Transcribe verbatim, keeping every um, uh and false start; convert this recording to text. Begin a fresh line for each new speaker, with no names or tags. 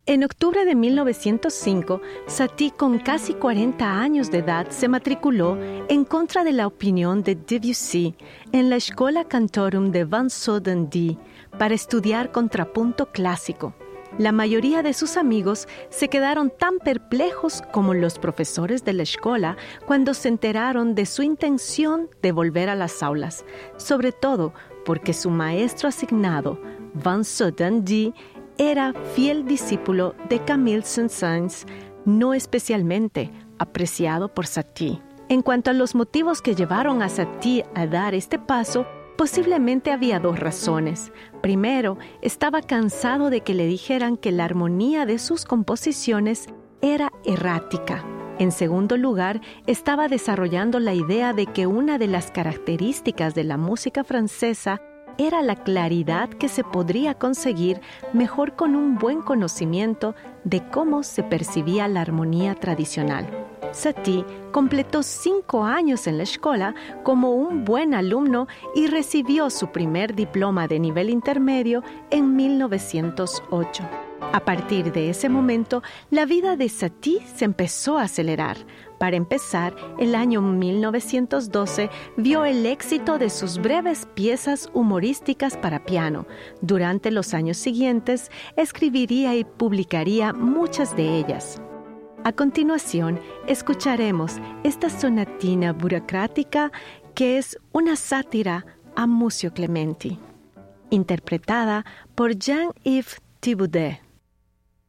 En octubre de mil novecientos cinco, Satie, con casi cuarenta años de edad, se matriculó en contra de la opinión de Debussy en la Schola Cantorum de Van Soden-Die para estudiar contrapunto clásico. La mayoría de sus amigos se quedaron tan perplejos como los profesores de la escuela cuando se enteraron de su intención de volver a las aulas, sobre todo porque su maestro asignado, Van Soden-Die, era fiel discípulo de Camille Saint-Saëns, no especialmente apreciado por Satie. En cuanto a los motivos que llevaron a Satie a dar este paso, posiblemente había dos razones. Primero, estaba cansado de que le dijeran que la armonía de sus composiciones era errática. En segundo lugar, estaba desarrollando la idea de que una de las características de la música francesa era la claridad que se podría conseguir mejor con un buen conocimiento de cómo se percibía la armonía tradicional. Satie completó cinco años en la escuela como un buen alumno y recibió su primer diploma de nivel intermedio en mil novecientos ocho. A partir de ese momento, la vida de Satie se empezó a acelerar. Para empezar, el año mil novecientos doce vio el éxito de sus breves piezas humorísticas para piano. Durante los años siguientes, escribiría y publicaría muchas de ellas. A continuación, escucharemos esta sonatina burocrática que es una sátira a Muzio Clementi, interpretada por Jean-Yves Thibaudet.